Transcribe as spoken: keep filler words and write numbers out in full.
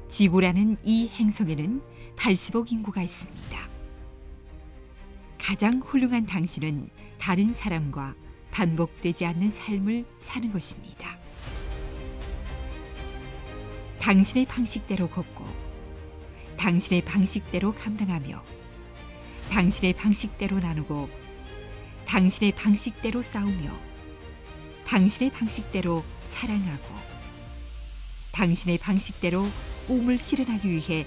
지구라는 이 행성에는 팔십억 인구가 있습니다. 가장 훌륭한 당신은 다른 사람과 반복되지 않는 삶을 사는 것입니다. 당신의 방식대로 걷고 당신의 방식대로 감당하며 당신의 방식대로 나누고 당신의 방식대로 싸우며 당신의 방식대로 사랑하고 당신의 방식대로 꿈을 실현하기 위해